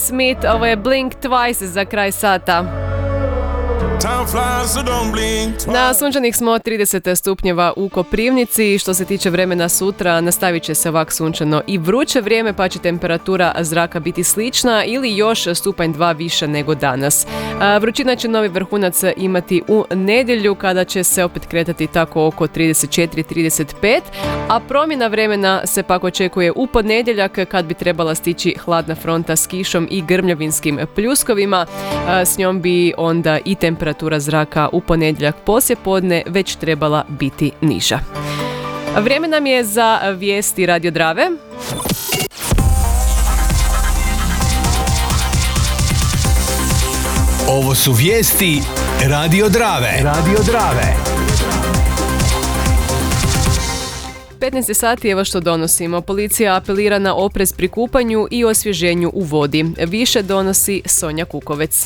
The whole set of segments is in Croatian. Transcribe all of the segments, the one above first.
Smith, ovo je Blink Twice za kraj sata. Na sunčanih smo 30 stupnjeva u Koprivnici. Što se tiče vremena sutra, nastavit će se ovak sunčano i vruće vrijeme, pa će temperatura zraka biti slična ili još stupanj 2 više nego danas. Vrućina će novi vrhunac imati u nedjelju, kada će se opet kretati tako oko 34-35, a promjena vremena se pak očekuje u ponedjeljak, kad bi trebala stići hladna fronta s kišom i grmljavinskim pljuskovima. S njom bi onda i temperatura zraka u ponedjeljak poslijepodne već trebala biti niža. Vrijeme nam je za vijesti Radio Drave. Ovo su vijesti Radio Drave. Radio Drave. 15 sati, evo što donosimo. Policija apelira na oprez pri kupanju i osvježenju u vodi. Više donosi Sonja Kukovec.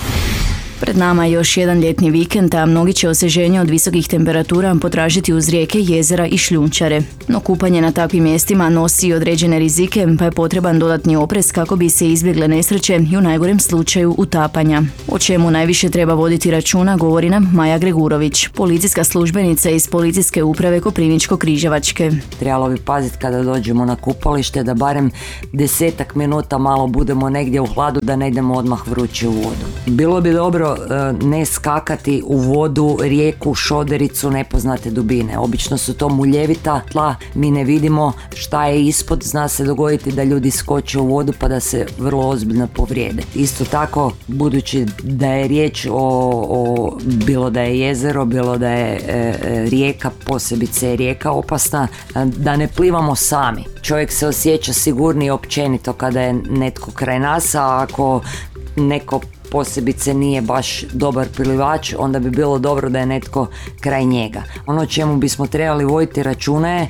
Pred nama je još jedan ljetni vikend, a mnogi će osvježenje od visokih temperatura potražiti uz rijeke, jezera i šljunčare. No kupanje na takvim mjestima nosi određene rizike, pa je potreban dodatni oprez kako bi se izbjegle nesreće i u najgorem slučaju utapanja. O čemu najviše treba voditi računa govori nam Maja Gregurović, policijska službenica iz Policijske uprave Koprivničko-križevačke. Trebalo bi paziti kada dođemo na kupalište da barem 10 minuta malo budemo negdje u hladu, da ne idemo odmah vruće u vodu. Bilo bi dobro ne skakati u vodu, rijeku, šodericu nepoznate dubine. Obično su to muljevita tla, mi ne vidimo šta je ispod, zna se dogoditi da ljudi skoče u vodu pa da se vrlo ozbiljno povrijede. Isto tako, budući da je riječ o bilo da je jezero, bilo da je rijeka, posebice je rijeka opasna, da ne plivamo sami. Čovjek se osjeća sigurniji općenito kada je netko kraj nas, a ako neko posebice nije baš dobar plivač, onda bi bilo dobro da je netko kraj njega. Ono čemu bismo trebali voditi računa je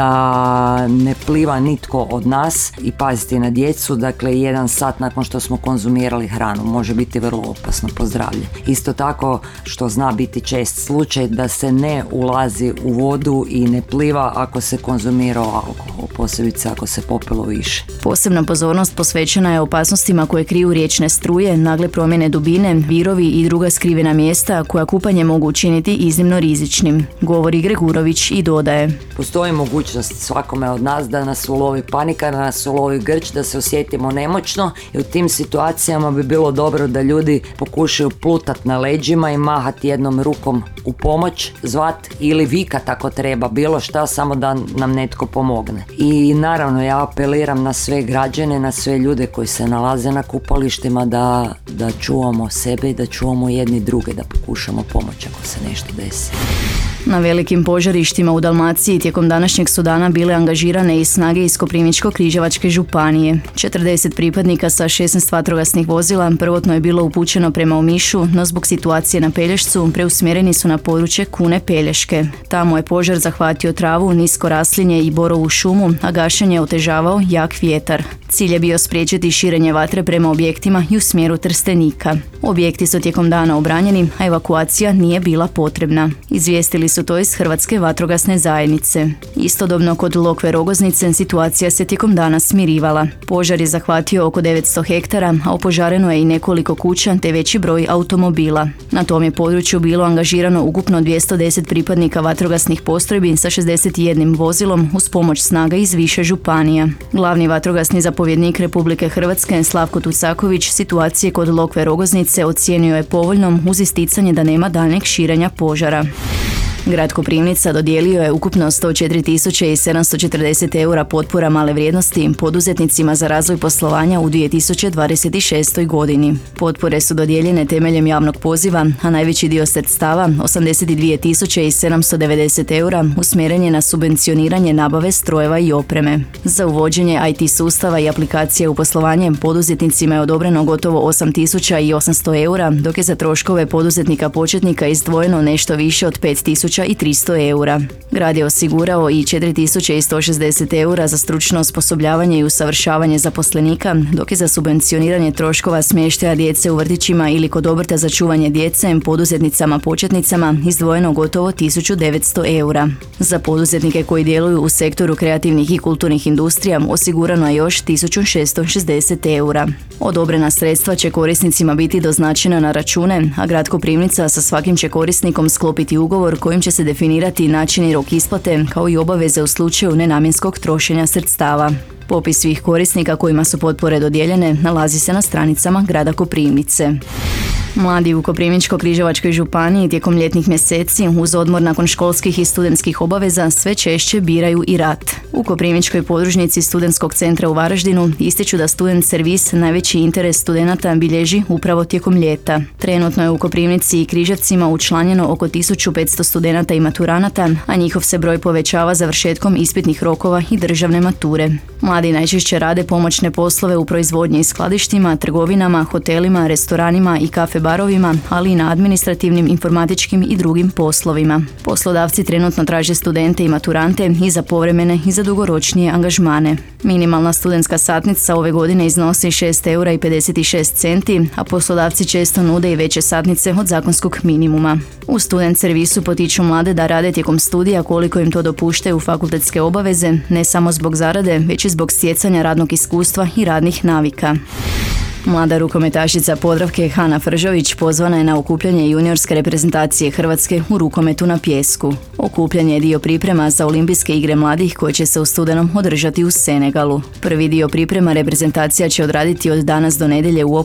da ne pliva nitko od nas i paziti na djecu, dakle 1 sat nakon što smo konzumirali hranu može biti vrlo opasno po zdravlje. Isto tako, što zna biti čest slučaj, da se ne ulazi u vodu i ne pliva ako se konzumirao alkohol, posebice ako se popilo više. Posebna pozornost posvećena je opasnostima koje kriju riječne struje, nagle promjene dubine, virovi i druga skrivena mjesta koja kupanje mogu učiniti iznimno rizičnim, govori Gregurović i dodaje. Postoji mogućnost svakome od nas da nas ulovi panika, da nas ulovi grč, da se osjetimo nemoćno i u tim situacijama bi bilo dobro da ljudi pokušaju plutat na leđima i mahati jednom rukom u pomoć, zvat ili vikat ako treba, bilo šta, samo da nam netko pomogne. I naravno ja apeliram na sve građane, na sve ljude koji se nalaze na kupalištima da čuvamo sebe i da čuvamo jedni druge, da pokušamo pomoći ako se nešto desi. Na velikim požarištima u Dalmaciji tijekom današnjeg su dana bile angažirane i snage iz Koprivničko-križevačke županije. 40 pripadnika sa 16 vatrogasnih vozila prvotno je bilo upućeno prema Omišu, no zbog situacije na Pelješcu preusmjereni su na područje Kune Pelješke. Tamo je požar zahvatio travu, nisko raslinje i borovu šumu, a gašenje otežavao jak vjetar. Cilj je bio spriječiti širenje vatre prema objektima i u smjeru Trstenika. Objekti su tijekom dana obranjeni, a evakuacija nije bila potrebna. Izvijestili su to iz Hrvatske vatrogasne zajednice. Istodobno kod Lokve Rogoznice situacija se tijekom dana smirivala. Požar je zahvatio oko 900 hektara, a opožareno je i nekoliko kuća te veći broj automobila. Na tom je području bilo angažirano ukupno 210 pripadnika vatrogasnih postrojbi sa 61 vozilom uz pomoć snaga iz više županija. Glavni vatrogasni zapovjednik Republike Hrvatske Slavko Tucaković situacije kod Lokve Rogoznice ocijenio je povoljnom uz isticanje da nema daljnjeg širenja požara. Grad Koprivnica dodijelio je ukupno 104.740 eura potpora male vrijednosti poduzetnicima za razvoj poslovanja u 2026. godini. Potpore su dodijeljene temeljem javnog poziva, a najveći dio sredstava, 82.790 eura, usmjeren je na subvencioniranje nabave strojeva i opreme. Za uvođenje IT sustava i aplikacije u poslovanje poduzetnicima je odobreno gotovo 8.800 eura, dok je za troškove poduzetnika početnika izdvojeno nešto više od 5.000 4.300 eura. Grad je osigurao i 4.160 eura za stručno osposobljavanje i usavršavanje zaposlenika, dok je za subvencioniranje troškova smještaja djece u vrtićima ili kod obrta za čuvanje djece poduzetnicama početnicama izdvojeno gotovo 1.900 eura. Za poduzetnike koji djeluju u sektoru kreativnih i kulturnih industrija osigurano je još 1.660 eura. Odobrena sredstva će korisnicima biti doznačena na račune, a grad Koprivnica sa svakim će korisnikom sklopiti ugovor kojim će se definirati način i rok isplate, kao i obaveze u slučaju nenamjenskog trošenja sredstava. Popis svih korisnika kojima su potpore dodijeljene nalazi se na stranicama grada Koprivnice. Mladi u Koprivničko-križevačkoj županiji tijekom ljetnih mjeseci uz odmor nakon školskih i studentskih obaveza sve češće biraju i rat. U Koprivničkoj podružnici Studentskog centra u Varaždinu ističu da student servis najveći interes studenata bilježi upravo tijekom ljeta. Trenutno je u Koprivnici i Križevcima učlanjeno oko 1500 studenata i maturanata, a njihov se broj povećava završetkom ispitnih rokova i državne mature. Mladi najčešće rade pomoćne poslove u proizvodnji i skladištima, trgovinama, hotelima, restoranima i kafe barovima, ali i na administrativnim, informatičkim i drugim poslovima. Poslodavci trenutno traže studente i maturante i za povremene i za dugoročnije angažmane. Minimalna studentska satnica ove godine iznosi 6,56 eura, a poslodavci često nude i veće satnice od zakonskog minimuma. U student servisu potiču mlade da rade tijekom studija koliko im to dopuštaju fakultetske obaveze, ne samo zbog zarade, već i zbog stjecanja radnog iskustva i radnih navika. Mlada rukometašica Podravke Hana Fržović pozvana je na okupljanje juniorske reprezentacije Hrvatske u rukometu na pijesku. Okupljanje je dio priprema za Olimpijske igre mladih koje će se u studenom održati u Senegalu. Prvi dio priprema reprezentacija će odraditi od danas do nedjelje u